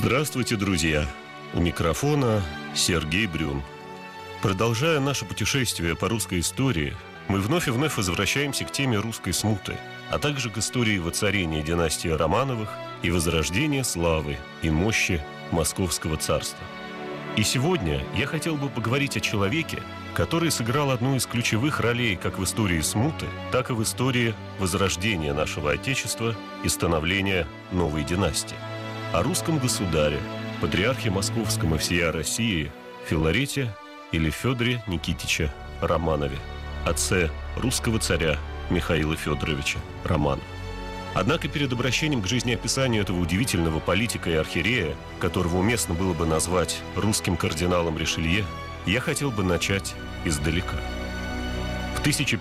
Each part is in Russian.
Здравствуйте, друзья! У микрофона Сергей Брюн. Продолжая наше путешествие по русской истории, мы вновь и вновь возвращаемся к теме русской смуты, а также к истории воцарения династии Романовых и возрождения славы и мощи Московского царства. И сегодня я хотел бы поговорить о человеке, который сыграл одну из ключевых ролей как в истории смуты, так и в истории возрождения нашего Отечества и становления новой династии. О русском государе, патриархе Московском и всея России Филарете или Федоре Никитиче Романове, отце русского царя Михаила Федоровича Романова. Однако перед обращением к жизнеописанию этого удивительного политика и архиерея, которого уместно было бы назвать русским кардиналом Ришелье, я хотел бы начать издалека. В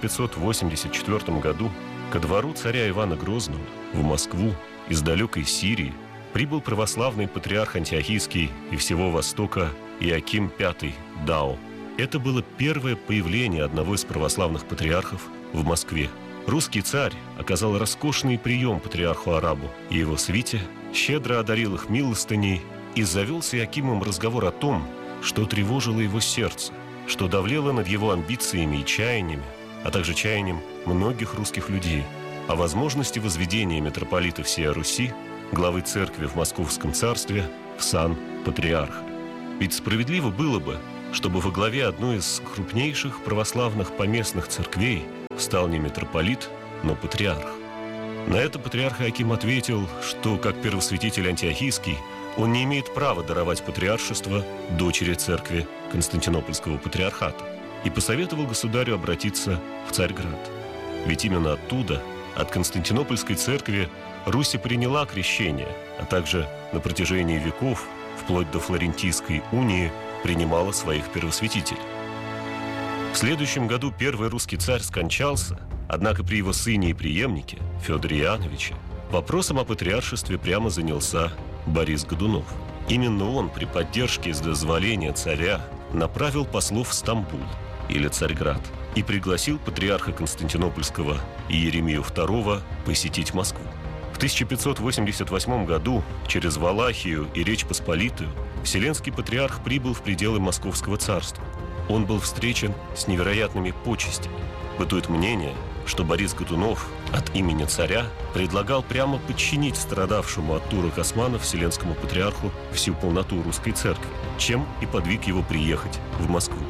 1584 году ко двору царя Ивана Грозного в Москву из далекой Сирии прибыл православный патриарх Антиохийский и всего Востока Иоаким V Дао. Это было первое появление одного из православных патриархов в Москве. Русский царь оказал роскошный прием патриарху-арабу и его свите, щедро одарил их милостыней и завел с Иоакимом разговор о том, что тревожило его сердце, что давлело над его амбициями и чаяниями, а также чаянием многих русских людей, о возможности возведения митрополита всея Руси, главы церкви в Московском царстве, в сан патриарха. Ведь справедливо было бы, чтобы во главе одной из крупнейших православных поместных церквей стал не митрополит, но патриарх. На это патриарх Иоаким ответил, что, как первосвятитель Антиохийский, он не имеет права даровать патриаршество дочери церкви Константинопольского патриархата, и посоветовал государю обратиться в Царьград. Ведь именно оттуда, от Константинопольской церкви, Русь приняла крещение, а также на протяжении веков, вплоть до Флорентийской унии, принимала своих первосвятителей. В следующем году первый русский царь скончался, однако при его сыне и преемнике, Федоре Иоанновиче, вопросом о патриаршестве прямо занялся Борис Годунов. Именно он при поддержке и с дозволения царя направил послов в Стамбул, или Царьград, и пригласил патриарха Константинопольского Иеремию II посетить Москву. В 1588 году через Валахию и Речь Посполитую Вселенский патриарх прибыл в пределы Московского царства. Он был встречен с невероятными почестями. Бытует мнение, что Борис Годунов от имени царя предлагал прямо подчинить страдавшему от турок османов Вселенскому патриарху всю полноту русской церкви, чем и подвиг его приехать в Москву.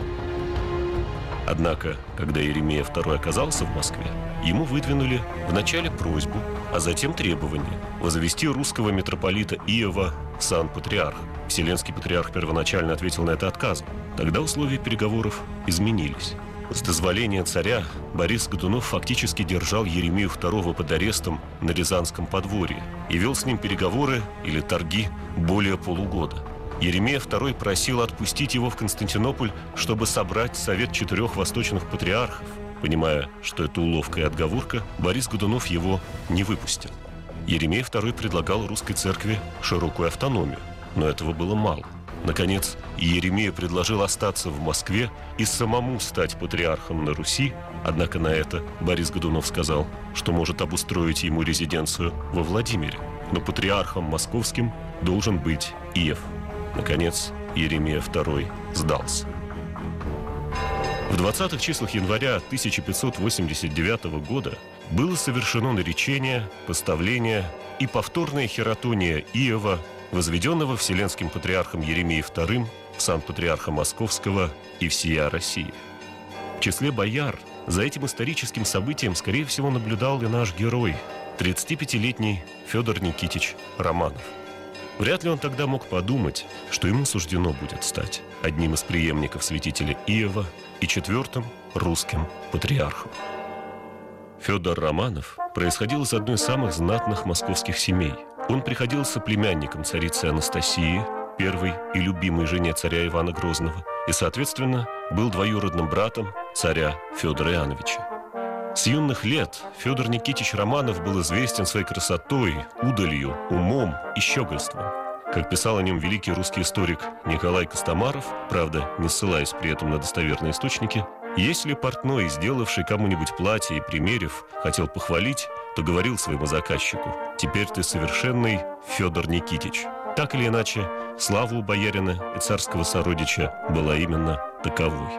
Однако, когда Иеремия II оказался в Москве, ему выдвинули вначале просьбу, а затем требование возвести русского митрополита Иова в сан патриарха. Вселенский патриарх первоначально ответил на это отказом. Тогда условия переговоров изменились. С дозволения царя Борис Годунов фактически держал Иеремию II под арестом на Рязанском подворье и вел с ним переговоры или торги более полугода. Иеремия II просил отпустить его в Константинополь, чтобы собрать совет 4 восточных патриархов. Понимая, что это уловка и отговорка, Борис Годунов его не выпустил. Иеремия II предлагал русской церкви широкую автономию, но этого было мало. Наконец, Иеремия предложил остаться в Москве и самому стать патриархом на Руси, однако на это Борис Годунов сказал, что может обустроить ему резиденцию во Владимире, но патриархом московским должен быть Иев. Наконец, Иеремия II сдался. В 20-х числах января 1589 года было совершено наречение, поставление и повторная хератония Иова, возведенного Вселенским патриархом Иеремией II в сан патриарха Московского и всея России. В числе бояр за этим историческим событием, скорее всего, наблюдал и наш герой, 35-летний Федор Никитич Романов. Вряд ли он тогда мог подумать, что ему суждено будет стать одним из преемников святителя Иова и 4-м русским патриархом. Федор Романов происходил из одной из самых знатных московских семей. Он приходился племянником царицы Анастасии, первой и любимой жене царя Ивана Грозного, и, соответственно, был двоюродным братом царя Федора Иоанновича. С юных лет Федор Никитич Романов был известен своей красотой, удалью, умом и щегольством. Как писал о нем великий русский историк Николай Костомаров, правда, не ссылаясь при этом на достоверные источники, если портной, сделавший кому-нибудь платье и примерив, хотел похвалить, то говорил своему заказчику: «Теперь ты совершенный Федор Никитич». Так или иначе, слава у боярина и царского сородича была именно таковой.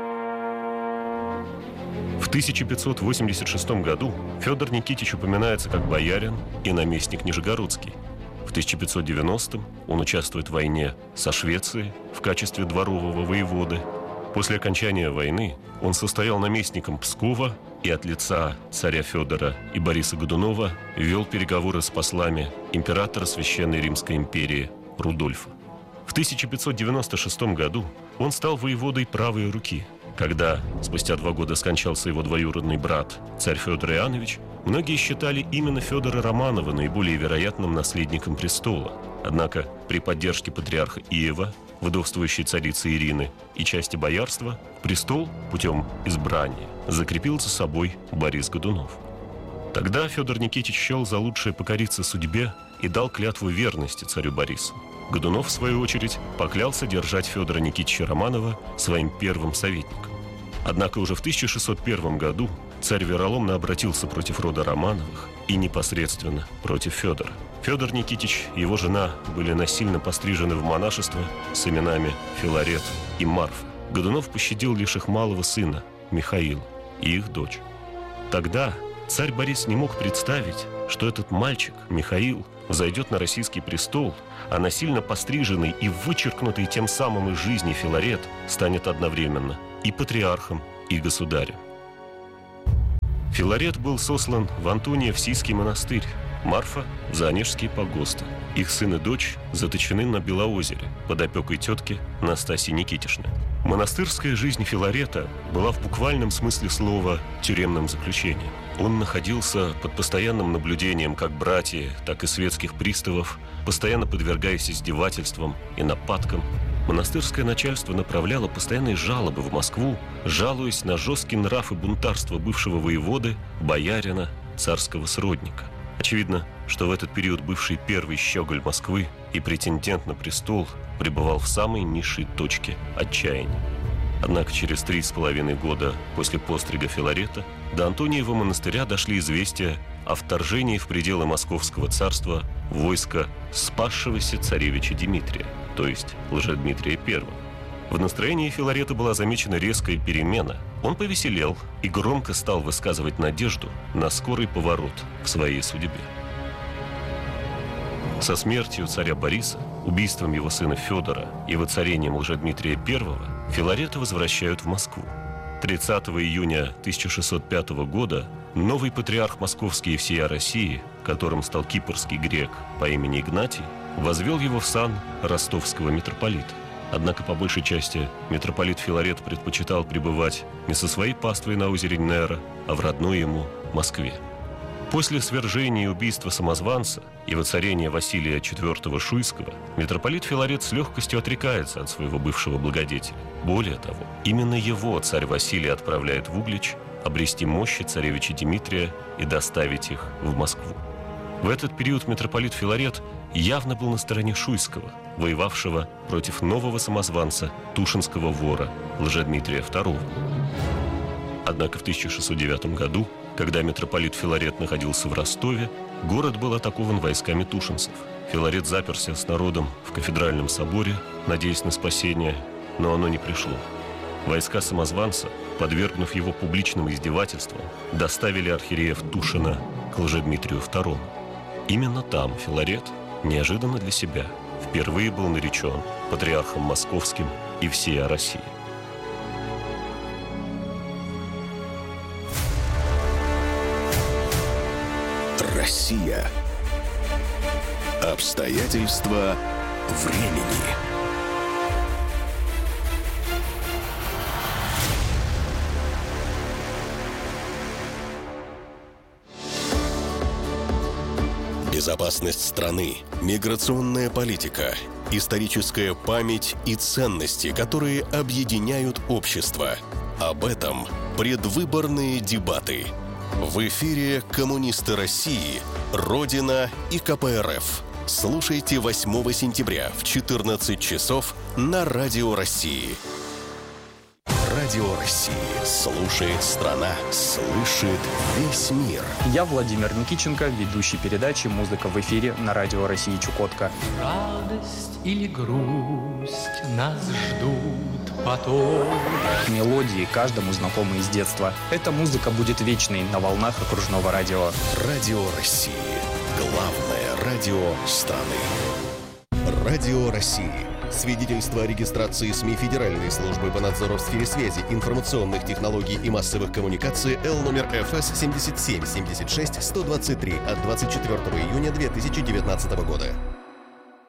В 1586 году Федор Никитич упоминается как боярин и наместник Нижегородский. В 1590 он участвует в войне со Швецией в качестве дворового воеводы. После окончания войны он состоял наместником Пскова и от лица царя Федора и Бориса Годунова вел переговоры с послами императора Священной Римской империи Рудольфа. В 1596 году он стал воеводой правой руки. Когда спустя 2 года скончался его двоюродный брат, царь Федор Иоаннович, многие считали именно Федора Романова наиболее вероятным наследником престола. Однако при поддержке патриарха Иова, вдовствующей царицы Ирины и части боярства, престол путем избрания закрепил за собой Борис Годунов. Тогда Федор Никитич счел за лучшее покориться судьбе и дал клятву верности царю Борису. Годунов, в свою очередь, поклялся держать Федора Никитича Романова своим первым советником. Однако уже в 1601 году царь вероломно обратился против рода Романовых и непосредственно против Федора. Федор Никитич и его жена были насильно пострижены в монашество с именами Филарет и Марфа. Годунов пощадил лишь их малого сына, Михаила, и их дочь. Тогда царь Борис не мог представить, что этот мальчик, Михаил, взойдет на российский престол, а насильно постриженный и вычеркнутый тем самым из жизни Филарет станет одновременно и патриархом, и государем. Филарет был сослан в Антониевсийский монастырь, Марфа – в Заонежские погосты. Их сын и дочь заточены на Белоозере под опекой тетки Настасьи Никитишны. Монастырская жизнь Филарета была в буквальном смысле слова тюремным заключением. Он находился под постоянным наблюдением как братьев, так и светских приставов, постоянно подвергаясь издевательствам и нападкам. Монастырское начальство направляло постоянные жалобы в Москву, жалуясь на жесткий нрав и бунтарство бывшего воеводы, боярина, царского сродника. Очевидно, что в этот период бывший первый щеголь Москвы и претендент на престол пребывал в самой низшей точке отчаяния. Однако через 3,5 года после пострига Филарета до Антониева монастыря дошли известия о вторжении в пределы Московского царства войска спасшегося царевича Дмитрия, то есть Лжедмитрия I. В настроении Филарета была замечена резкая перемена. Он повеселел и громко стал высказывать надежду на скорый поворот в своей судьбе. Со смертью царя Бориса, убийством его сына Федора и воцарением Лжедмитрия I Филарета возвращают в Москву. 30 июня 1605 года новый патриарх московский и всея России, которым стал кипрский грек по имени Игнатий, возвел его в сан ростовского митрополита. Однако, по большей части, митрополит Филарет предпочитал пребывать не со своей паствой на озере Нера, а в родной ему Москве. После свержения и убийства самозванца и воцарения Василия IV Шуйского митрополит Филарет с легкостью отрекается от своего бывшего благодетеля. Более того, именно его царь Василий отправляет в Углич обрести мощи царевича Дмитрия и доставить их в Москву. В этот период митрополит Филарет явно был на стороне Шуйского, воевавшего против нового самозванца, тушинского вора Лжедмитрия II. Однако в 1609 году, когда митрополит Филарет находился в Ростове, город был атакован войсками тушинцев. Филарет заперся с народом в кафедральном соборе, надеясь на спасение, но оно не пришло. Войска самозванца, подвергнув его публичным издевательствам, доставили архиереев Тушина к Лжедмитрию II. Именно там Филарет, неожиданно для себя, впервые был наречен патриархом московским и всея России. Россия. Обстоятельства времени. Безопасность страны, миграционная политика, историческая память и ценности, которые объединяют общество. Об этом предвыборные дебаты. В эфире «Коммунисты России», «Родина» и КПРФ. Слушайте 8 сентября в 14 часов на Радио России. Радио России. Слушает страна, слышит весь мир. Я Владимир Никитченко, ведущий передачи «Музыка в эфире» на Радио России Чукотка. Радость или грусть нас ждут потом. Мелодии каждому знакомы из детства. Эта музыка будет вечной на волнах окружного радио. Радио России. Главное радио страны. Радио России. Свидетельство о регистрации СМИ Федеральной службы по надзору в сфере связи, информационных технологий и массовых коммуникаций Л номер ФС 77 76 123 от 24 июня 2019 года.